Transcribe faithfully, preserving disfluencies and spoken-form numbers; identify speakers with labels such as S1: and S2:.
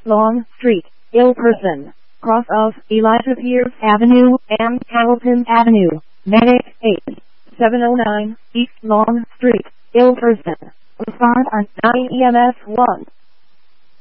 S1: Long Street, Ill Person, cross of Elijah Pierce Avenue and Hamilton Avenue, Medic eight, seven oh nine, East Long Street, Ill Person. Respond on nine E M S one.